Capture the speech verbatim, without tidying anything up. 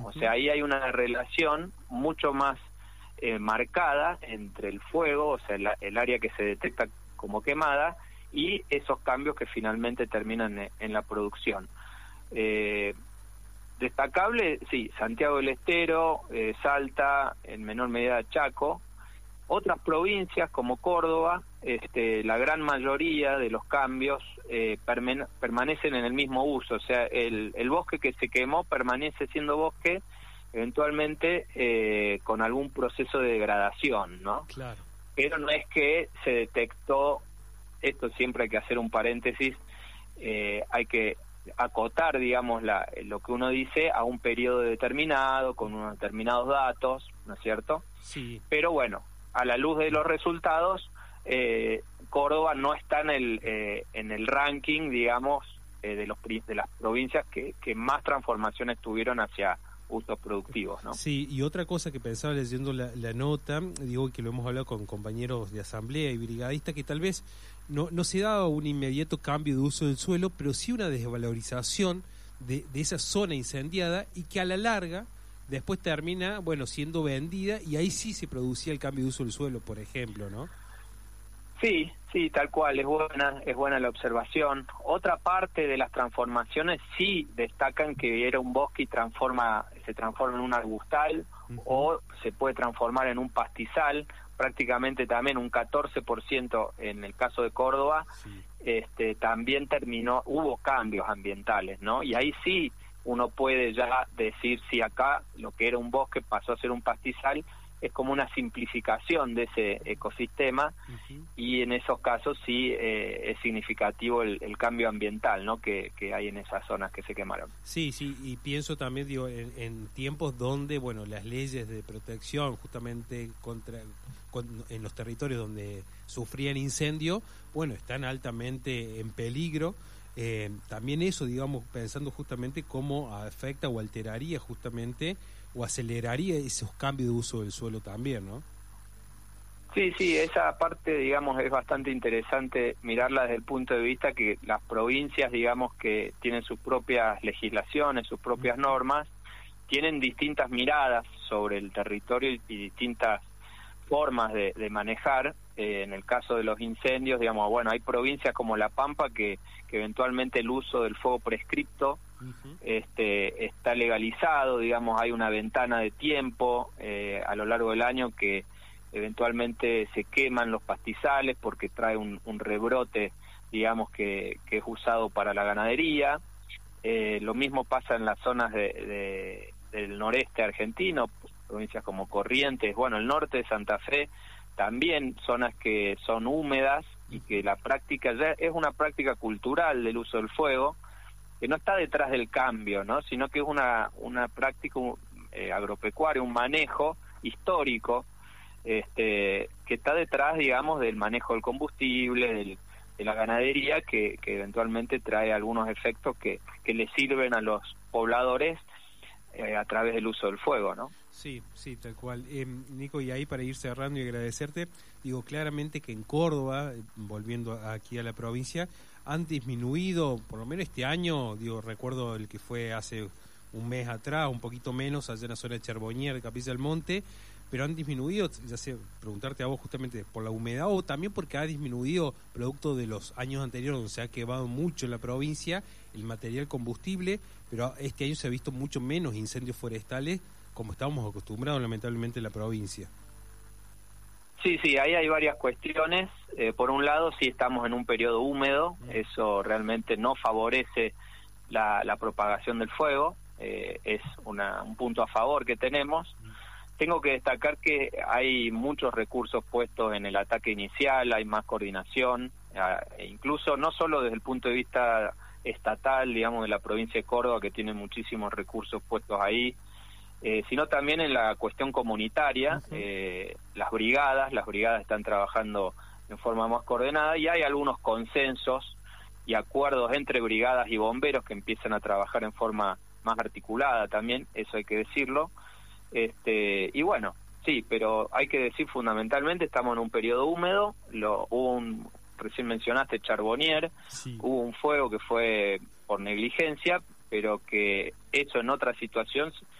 O sea, ahí hay una relación mucho más eh, marcada entre el fuego, o sea, la, el área que se detecta como quemada, y esos cambios que finalmente terminan en, en la producción. Eh, destacable, sí, Santiago del Estero, eh, Salta, en menor medida Chaco. Otras provincias como Córdoba, este, la gran mayoría de los cambios eh, permen- permanecen en el mismo uso, o sea, el, el bosque que se quemó permanece siendo bosque, eventualmente eh, con algún proceso de degradación, ¿no? Claro. Pero no es que se detectó, esto siempre hay que hacer un paréntesis, eh, hay que acotar, digamos, la, lo que uno dice a un periodo determinado, con unos determinados datos, ¿no es cierto? Sí. Pero bueno, a la luz de los resultados, eh, Córdoba no está en el eh, en el ranking, digamos, eh, de los de las provincias que, que más transformaciones tuvieron hacia usos productivos, ¿no? Sí, y otra cosa que pensaba leyendo la, la nota, digo que lo hemos hablado con compañeros de asamblea y brigadistas, que tal vez no, no se da un inmediato cambio de uso del suelo, pero sí una desvalorización de, de esa zona incendiada, y que a la larga después termina, bueno, siendo vendida, y ahí sí se producía el cambio de uso del suelo, por ejemplo, ¿no? Sí, sí, tal cual, es buena, es buena la observación. Otra parte de las transformaciones sí destacan que era un bosque y transforma, se transforma en un arbustal, uh-huh, o se puede transformar en un pastizal, prácticamente también un catorce por ciento en el caso de Córdoba, sí. este también terminó, hubo cambios ambientales, ¿no? Y ahí sí uno puede ya decir si acá lo que era un bosque pasó a ser un pastizal. Es como una simplificación de ese ecosistema, uh-huh, y en esos casos sí eh, es significativo el, el cambio ambiental, ¿no? que, que hay en esas zonas que se quemaron. Sí, sí, y pienso también, digo, en, en tiempos donde, bueno, las leyes de protección justamente contra con, en los territorios donde sufrían incendio, bueno, están altamente en peligro. Eh, también eso, digamos, pensando justamente cómo afecta o alteraría justamente o aceleraría esos cambios de uso del suelo también, ¿no? Sí, sí, esa parte, digamos, es bastante interesante mirarla desde el punto de vista que las provincias, digamos, que tienen sus propias legislaciones, sus propias normas, tienen distintas miradas sobre el territorio y, y distintas formas de, de manejar. Eh, en el caso de los incendios, digamos, bueno, hay provincias como La Pampa que, que eventualmente el uso del fuego prescripto uh-huh, este, está legalizado, digamos, hay una ventana de tiempo eh, a lo largo del año que eventualmente se queman los pastizales porque trae un, un rebrote, digamos, que, que es usado para la ganadería. Eh, lo mismo pasa en las zonas de, de, del noreste argentino, provincias como Corrientes, bueno, el norte de Santa Fe, también zonas que son húmedas y que la práctica ya es una práctica cultural del uso del fuego, que no está detrás del cambio, ¿no? Sino que es una, una práctica eh, agropecuaria, un manejo histórico, este, que está detrás, digamos, del manejo del combustible, del, de la ganadería, que, que eventualmente trae algunos efectos que, que le sirven a los pobladores eh, a través del uso del fuego, ¿no? Sí, sí, tal cual. Eh, Nico, y ahí para ir cerrando y agradecerte, digo claramente que en Córdoba, volviendo aquí a la provincia, han disminuido, por lo menos este año, digo, recuerdo el que fue hace un mes atrás, un poquito menos, allá en la zona de Charbonnier, Capilla del Monte, pero han disminuido, ya sé, preguntarte a vos justamente por la humedad o también porque ha disminuido, producto de los años anteriores donde se ha quemado mucho en la provincia el material combustible, pero este año se ha visto mucho menos incendios forestales como estábamos acostumbrados lamentablemente en la provincia. Sí, sí, ahí hay varias cuestiones. Eh, por un lado, sí estamos en un periodo húmedo, eso realmente no favorece la, la propagación del fuego, eh, es una, un punto a favor que tenemos. Tengo que destacar que hay muchos recursos puestos en el ataque inicial, hay más coordinación, eh, incluso no solo desde el punto de vista estatal, digamos, de la provincia de Córdoba, que tiene muchísimos recursos puestos ahí, eh, sino también en la cuestión comunitaria. Uh-huh. eh, las brigadas, las brigadas están trabajando en forma más coordinada y hay algunos consensos y acuerdos entre brigadas y bomberos que empiezan a trabajar en forma más articulada también, eso hay que decirlo. Este, y bueno, sí, pero hay que decir fundamentalmente estamos en un periodo húmedo, lo, hubo un, recién mencionaste Charbonnier, sí. Hubo un fuego que fue por negligencia, pero que eso en otra situación